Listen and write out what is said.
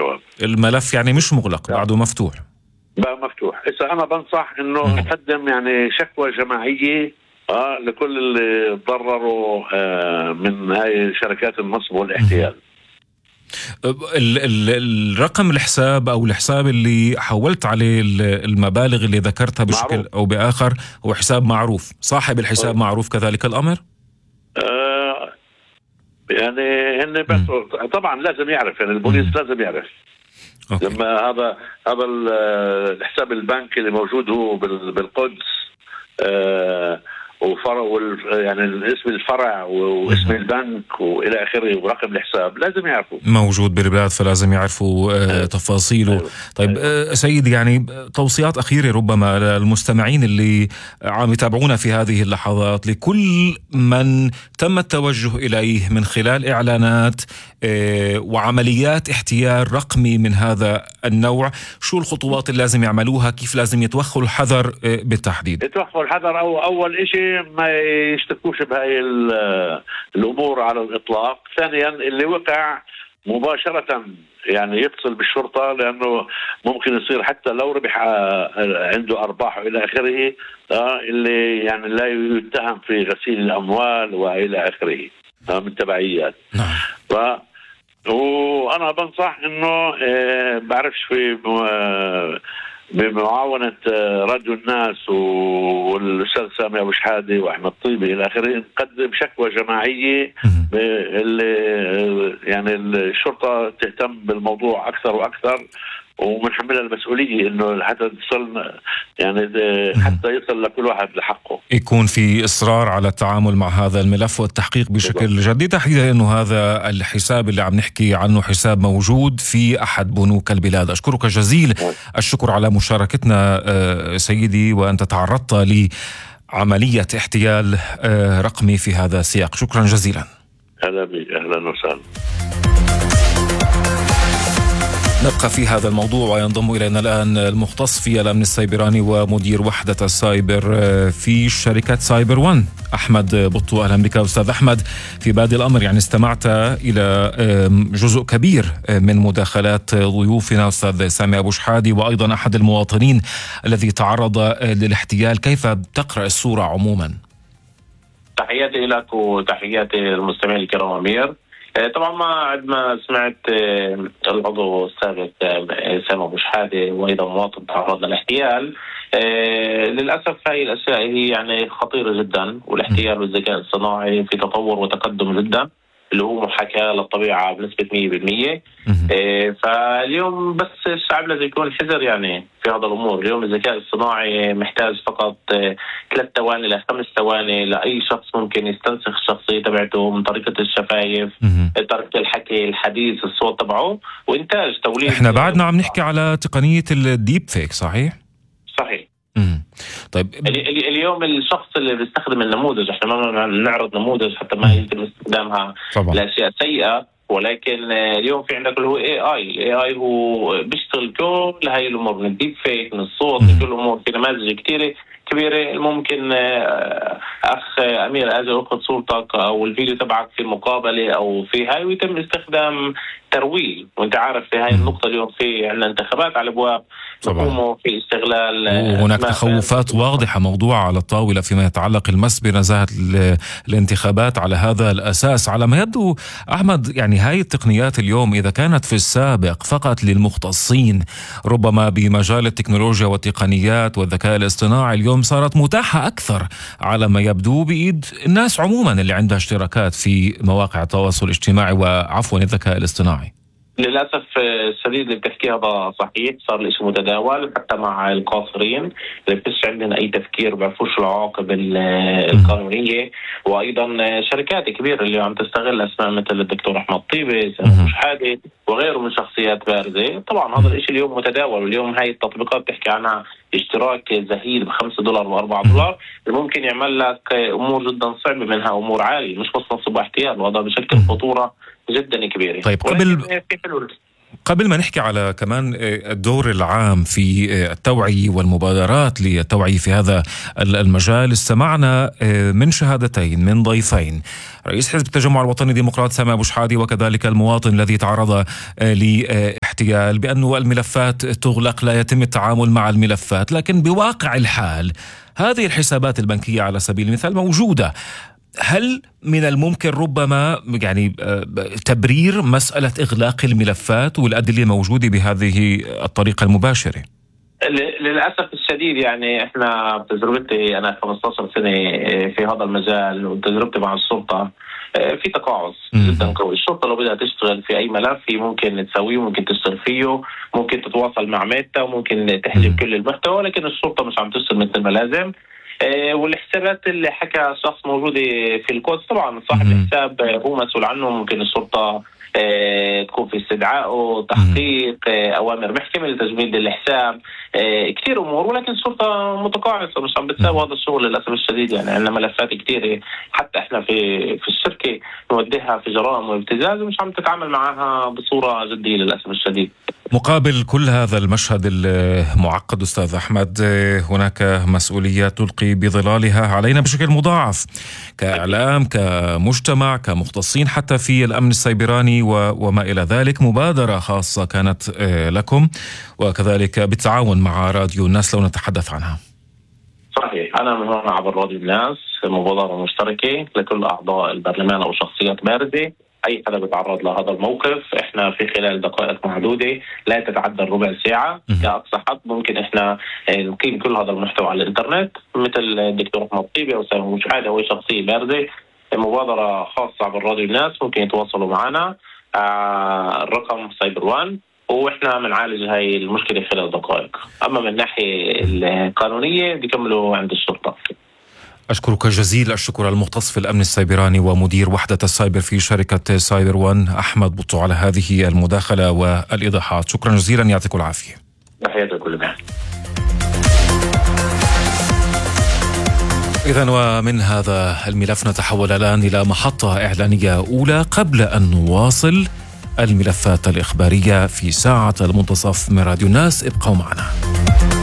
الجواب. الملف يعني مش مغلق، بعده مفتوح. بقى مفتوح. إذا أنا بنصح إنه نقدم يعني شكوى جماعية لكل اللي تضرروا من هاي شركات النصب والاحتيال. الرقم الحساب أو الحساب اللي حولت عليه المبالغ اللي ذكرتها بشكل معروف أو بآخر هو حساب معروف، صاحب الحساب معروف كذلك الأمر؟ يعني هن بس طبعا لازم يعرف، يعني البوليس لازم يعرف. أوكي. لما هذا الحساب البنكي اللي موجود هو بالقدس وفرع يعني اسم الفرع واسم البنك والى اخره ورقم الحساب لازم يعرفوا، موجود بالبلاد فلازم يعرفوا تفاصيله. طيب سيدي، يعني توصيات اخيره ربما للمستمعين اللي عم يتابعونا في هذه اللحظات، لكل من تم التوجه اليه من خلال اعلانات وعمليات احتيال رقمي من هذا النوع، شو الخطوات اللي لازم يعملوها؟ كيف لازم يتوخوا الحذر بالتحديد؟ يتوخوا الحذر اول شيء ما يشتكوش بهاي الامور على الاطلاق. ثانيا اللي وقع مباشرة يعني يتصل بالشرطة، لأنه ممكن يصير حتى لو ربح عنده أرباح وإلى آخره اللي يعني لا يتهم في غسيل الأموال وإلى آخره من تبعيات. وأنا بنصح إنه بعرفش في بمعاونة راديو الناس والأستاذ سامي أبو شحادة وأحمد طيبي إلى آخره نقدم شكوى جماعية يعني الشرطة تهتم بالموضوع أكثر وأكثر، ومنحملها المسؤولية إنه حتى تصل يعني حتى يصل لكل واحد لحقه، يكون في إصرار على التعامل مع هذا الملف والتحقيق بشكل جدي، تحديدا إنه هذا الحساب اللي عم نحكي عنه حساب موجود في أحد بنوك البلاد. أشكرك جزيل الشكر على مشاركتنا سيدي، وأنت تعرضت لعملية احتيال رقمي في هذا السياق. شكرا جزيلا. أهلا وسهلا. نبقى في هذا الموضوع وينضم إلينا الآن المختص في الأمن السيبراني ومدير وحدة السايبر في شركة سايبر ون، أحمد بطو. أهلا بك أستاذ أحمد. في بادئ الأمر يعني استمعت إلى جزء كبير من مداخلات ضيوفنا أستاذ سامي أبو شحادي وأيضا أحد المواطنين الذي تعرض للاحتيال. كيف تقرأ الصورة عموما؟ تحياتي لك وتحياتي للمستمعين الكرام. أمير، طبعا ما سمعت العضو السابق سامي أبو شحادة وأيضا مواطن تعرض للاحتيال، للأسف هاي الأشياء هي يعني خطيرة جدا، والاحتيال والذكاء الصناعي في تطور وتقدم جدا اللي هو محاكاة للطبيعة بنسبة 100%. فاليوم بس الشعب لازم يكون حذر يعني في هذا الأمور. اليوم الذكاء الصناعي محتاج فقط 3 ثواني ل 5 ثواني لأي شخص ممكن يستنسخ الشخصية تبعته من طريقة الشفايف، طريقة الحكي، الحديث، الصوت تبعه، وإنتاج توليد. احنا بعدنا عم نحكي على تقنية الديب فيك، صحيح؟ صحيح. طيب اليوم الشخص اللي بيستخدم النموذج، احنا ما نعرض نموذج حتى ما يتم استخدامها لأشياء سيئة، ولكن اليوم في عندك اللي هو الاي هو بيشتغل كل هاي الامور، من الديب فيك، من الصوت، من كل الامور. في نماذج كثيره كبيره ممكن اخ امير اجي اخذ صورتك او الفيديو تبعك في مقابله او في هاي ويتم استخدام ترويج، وانت عارف في هاي النقطه اليوم في عندنا انتخابات على الابواب، نقوموا في استغلال. وهناك تخوفات واضحه موضوعه على الطاوله فيما يتعلق المس بنزاهه الانتخابات على هذا الاساس. على ما يبدو احمد، يعني هاي التقنيات اليوم اذا كانت في السابق فقط للمختصين ربما بمجال التكنولوجيا والتقنيات والذكاء الاصطناعي، اليوم صارت متاحه اكثر على ما يبدو بايد الناس عموما اللي عندها اشتراكات في مواقع التواصل الاجتماعي وعفوا الذكاء الاصطناعي. للأسف الشديد اللي بتحكيه هذا صحيح، صار الإشي متداول حتى مع القاصرين اللي بفيش عندنا أي تفكير، بعرفوش العواقب القانونية. وأيضا شركات كبيرة اللي عم تستغل أسماء مثل الدكتور أحمد طيبي، سامي أبو شحادة وغيره من شخصيات بارزة. طبعا هذا الإشي اليوم متداول، واليوم هاي التطبيقات بتحكي عنها اشتراك زهيد $5 و$4 ممكن يعمل لك أمور جدا صعبة، منها أمور عالية مش بس نصب احتيال، وهذا بشكل خطورة جدا كبيرة. طيب قبل ما نحكي على كمان الدور العام في التوعية والمبادرات للتوعية في هذا المجال، استمعنا من شهادتين من ضيفين، رئيس حزب التجمع الوطني الديمقراطي سامي أبو شحادة وكذلك المواطن الذي تعرض لاحتيال الاحتيال بأن الملفات تغلق، لا يتم التعامل مع الملفات، لكن بواقع الحال هذه الحسابات البنكية على سبيل المثال موجودة. هل من الممكن ربما يعني تبرير مسألة إغلاق الملفات والأدلة الموجودة بهذه الطريقة المباشرة؟ للأسف الشديد يعني احنا بتجربتي أنا 15 سنة في هذا المجال وتجربتي مع الشرطة في تقاعس جدا قوي. الشرطة لو بدها تشتغل في أي ملف ممكن تسويه، ممكن تشتغل فيه، ممكن تتواصل مع ميتا وممكن تحجب كل المحتوى، ولكن الشرطة مش عم تشتغل مثل ما لازم. والحسابات اللي حكى شخص موجودة في الكود، طبعا صاحب الحساب هو مسؤول عنه، ممكن الشرطة تكون في استدعائه، تحقيق، أوامر محكمة لتجميد الحساب، كثير أمور، ولكن الشرطة متقاعسة مش عم بتساوي هذا الشغل للأسف الشديد. يعني عندنا ملفات كثيرة حتى إحنا في الشركة نوديها في جرائم وابتزاز ومش عم تتعامل معها بصورة جدية للأسف الشديد. مقابل كل هذا المشهد المعقد أستاذ أحمد، هناك مسؤوليات تلقي بظلالها علينا بشكل مضاعف كإعلام، كمجتمع، كمختصين حتى في الأمن السيبراني وما إلى ذلك. مبادرة خاصة كانت لكم وكذلك بالتعاون مع راديو الناس لو نتحدث عنها. صحيح، أنا من هنا عبر راديو الناس مبادرة مشتركة لكل أعضاء البرلمان أو شخصيات بارزة. أي حدا بيتعرض لهذا الموقف إحنا في خلال دقائق معدودة لا تتعدى الربع ساعة كأقصى حد ممكن إحنا نقيم كل هذا المحتوى على الإنترنت، مثل الدكتور أحمد طيبي أو سامي مشاهد أو شخصية بارزة. مبادرة خاصة عبر راديو الناس، ممكن يتواصلوا معنا الرقم سايبر 1 وإحنا بنعالج هاي المشكلة خلال دقائق. أما من الناحية القانونية بيكملوا عند الشرطة. أشكرك جزيل الشكر المختص في الأمن السيبراني ومدير وحدة السايبر في شركة سايبر 1 أحمد بطو على هذه المداخلة والإيضاحات. شكرا جزيلا، يعطيك العافية. تحياتي لكل الناس. إذن ومن هذا الملف نتحول الآن إلى محطة إعلانية أولى قبل أن نواصل الملفات الإخبارية في ساعة المنتصف من راديو الناس. ابقوا معنا.